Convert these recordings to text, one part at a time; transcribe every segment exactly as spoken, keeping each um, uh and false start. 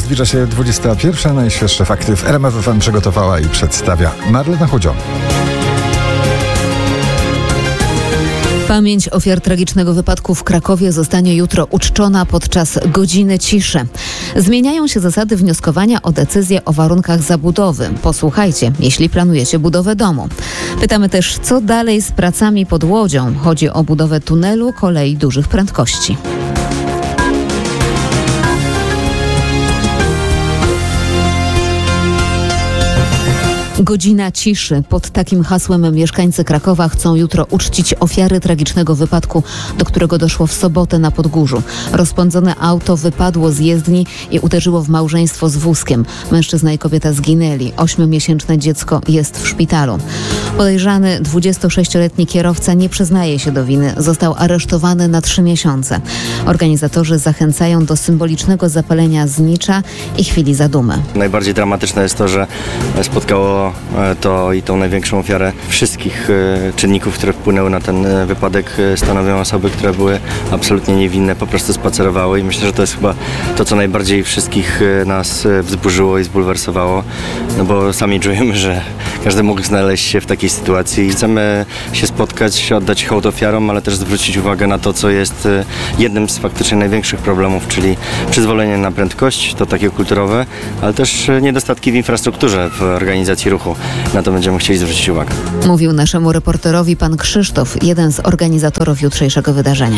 Zbliża się dwudziesta pierwsza. Najświeższe fakty w R M F F M przygotowała i przedstawia Marlena Chudziona. Pamięć ofiar tragicznego wypadku w Krakowie zostanie jutro uczczona podczas godziny ciszy. Zmieniają się zasady wnioskowania o decyzję o warunkach zabudowy. Posłuchajcie, jeśli planujecie budowę domu. Pytamy też, co dalej z pracami pod Łodzią. Chodzi o budowę tunelu kolei dużych prędkości. Godzina ciszy. Pod takim hasłem mieszkańcy Krakowa chcą jutro uczcić ofiary tragicznego wypadku, do którego doszło w sobotę na Podgórzu. Rozpędzone auto wypadło z jezdni i uderzyło w małżeństwo z wózkiem. Mężczyzna i kobieta zginęli. Ośmiomiesięczne dziecko jest w szpitalu. Podejrzany dwudziestosześcioletni kierowca nie przyznaje się do winy. Został aresztowany na trzy miesiące. Organizatorzy zachęcają do symbolicznego zapalenia znicza i chwili zadumy. Najbardziej dramatyczne jest to, że spotkało to i tą największą ofiarę wszystkich czynników, które wpłynęły na ten wypadek, stanowią osoby, które były absolutnie niewinne, po prostu spacerowały i myślę, że to jest chyba to, co najbardziej wszystkich nas wzburzyło i zbulwersowało, no bo sami czujemy, że każdy mógł znaleźć się w takiej sytuacji i chcemy się spotkać, oddać hołd ofiarom, ale też zwrócić uwagę na to, co jest jednym z faktycznie największych problemów, czyli przyzwolenie na prędkość, to takie kulturowe, ale też niedostatki w infrastrukturze, w organizacji ruchu. Na to będziemy chcieli zwrócić uwagę. Mówił naszemu reporterowi pan Krzysztof, jeden z organizatorów jutrzejszego wydarzenia.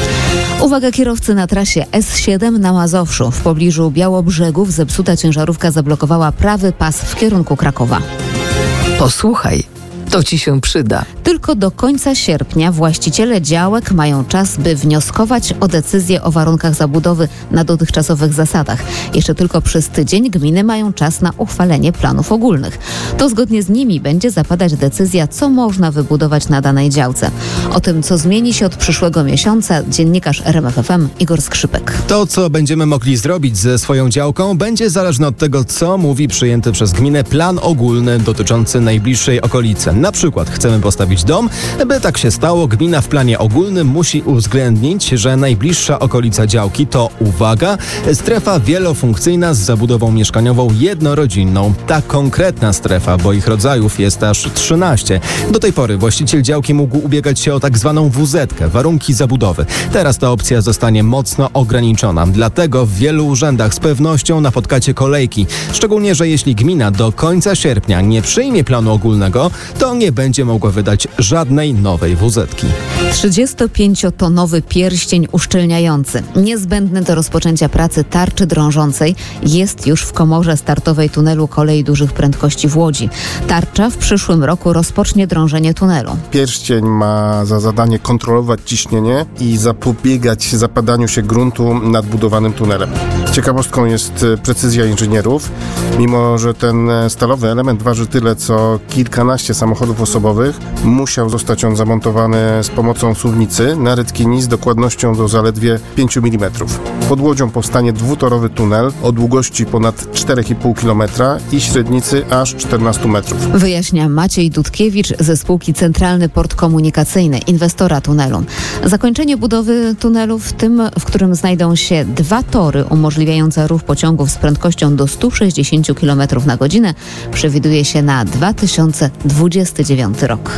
Uwaga kierowcy na trasie S siedem na Mazowszu. W pobliżu Białobrzegów zepsuta ciężarówka zablokowała prawy pas w kierunku Krakowa. Posłuchaj, to ci się przyda. Tylko do końca sierpnia właściciele działek mają czas, by wnioskować o decyzję o warunkach zabudowy na dotychczasowych zasadach. Jeszcze tylko przez tydzień gminy mają czas na uchwalenie planów ogólnych. To zgodnie z nimi będzie zapadać decyzja, co można wybudować na danej działce. O tym, co zmieni się od przyszłego miesiąca, dziennikarz R M F F M Igor Skrzypek. To, co będziemy mogli zrobić ze swoją działką, będzie zależne od tego, co mówi przyjęty przez gminę plan ogólny dotyczący najbliższej okolicy. Na przykład chcemy postawić dom. By tak się stało, gmina w planie ogólnym musi uwzględnić, że najbliższa okolica działki to, uwaga, strefa wielofunkcyjna z zabudową mieszkaniową jednorodzinną. Ta konkretna strefa, bo ich rodzajów jest aż trzynaście. Do tej pory właściciel działki mógł ubiegać się o tak zwaną wu zetkę, warunki zabudowy. Teraz ta opcja zostanie mocno ograniczona. Dlatego w wielu urzędach z pewnością napotkacie kolejki. Szczególnie, że jeśli gmina do końca sierpnia nie przyjmie planu ogólnego, to nie będzie mogła wydać żadnej nowej wu zetki. trzydziestopięciotonowy pierścień uszczelniający, niezbędny do rozpoczęcia pracy tarczy drążącej, jest już w komorze startowej tunelu kolei dużych prędkości w Łodzi. Tarcza w przyszłym roku rozpocznie drążenie tunelu. Pierścień ma za zadanie kontrolować ciśnienie i zapobiegać zapadaniu się gruntu nad budowanym tunelem. Ciekawostką jest precyzja inżynierów. Mimo że ten stalowy element waży tyle, co kilkanaście samochodów osobowych, musiał zostać on zamontowany z pomocą suwnicy na rytkini z dokładnością do zaledwie pięć milimetrów. Pod Łodzią powstanie dwutorowy tunel o długości ponad cztery i pół kilometra i średnicy aż czternaście metrów. Wyjaśnia Maciej Dudkiewicz ze spółki Centralny Port Komunikacyjny, inwestora tunelu. Zakończenie budowy tunelu, w tym, w którym znajdą się dwa tory umożliwiające ruch pociągów z prędkością do stu sześćdziesięciu kilometrów na godzinę, przewiduje się na dwa tysiące dwudziesty dziewiąty rok.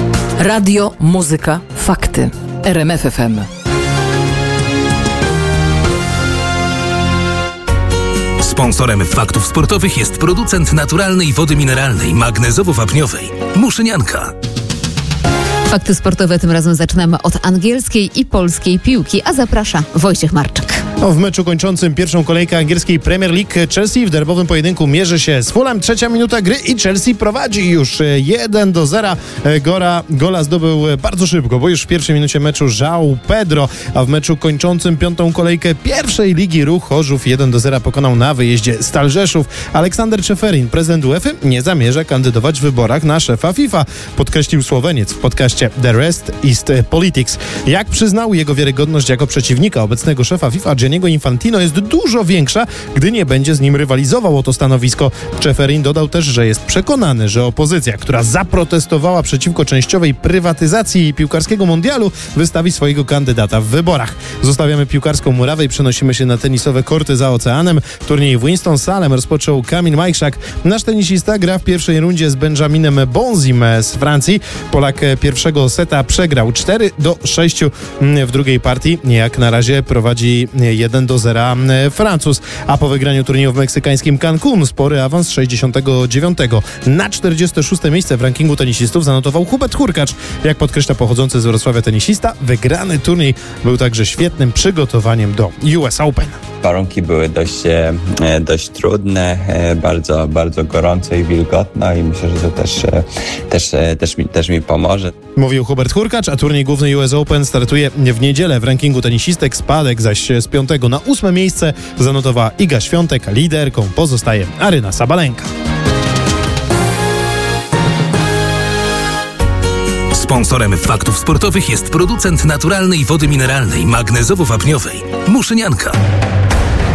Radio, muzyka, fakty. R M F F M. Sponsorem faktów sportowych jest producent naturalnej wody mineralnej, magnezowo-wapniowej Muszynianka. Fakty sportowe tym razem zaczynamy od angielskiej i polskiej piłki, a zaprasza Wojciech Marczyk. No, w meczu kończącym pierwszą kolejkę angielskiej Premier League Chelsea w derbowym pojedynku mierzy się z Fulham. Trzecia minuta gry i Chelsea prowadzi już jeden do zera. Gola, gola zdobył bardzo szybko, bo już w pierwszej minucie meczu João Pedro, a w meczu kończącym piątą kolejkę pierwszej Ligi Ruch Chorzów jeden do zera pokonał na wyjeździe Stal Rzeszów. Aleksander Czeferin, prezydent UEFA, nie zamierza kandydować w wyborach na szefa FIFA, podkreślił Słoweniec w podcaście The Rest is Politics. Jak przyznał jego wiarygodność jako przeciwnika obecnego szefa FIFA Gianni Gianniego Infantino jest dużo większa, gdy nie będzie z nim rywalizował o to stanowisko. Ceferin dodał też, że jest przekonany, że opozycja, która zaprotestowała przeciwko częściowej prywatyzacji piłkarskiego mundialu, wystawi swojego kandydata w wyborach. Zostawiamy piłkarską murawę i przenosimy się na tenisowe korty za oceanem. Turniej w Winston-Salem rozpoczął Kamil Majchrzak. Nasz tenisista gra w pierwszej rundzie z Benjaminem Bonzim z Francji. Polak pierwszego seta przegrał cztery do sześciu w drugiej partii. Jak na razie prowadzi jeden do zera Francuz. A po wygraniu turnieju w meksykańskim Cancun spory awans sześćdziesiątego dziewiątego na czterdzieste szóste miejsce w rankingu tenisistów zanotował Hubert Hurkacz. Jak podkreśla pochodzący z Wrocławia tenisista, wygrany turniej był także świetnym przygotowaniem do U S Open. Warunki były dość, dość trudne, bardzo, bardzo gorąco i wilgotno i myślę, że to też, też, też, mi, też mi pomoże. Mówił Hubert Hurkacz, a turniej główny U S Open startuje w niedzielę. W rankingu tenisistek spadek zaś z piątego na ósme miejsce zanotowała Iga Świątek, liderką pozostaje Aryna Sabalenka. Sponsorem Faktów Sportowych jest producent naturalnej wody mineralnej magnezowo-wapniowej Muszynianka.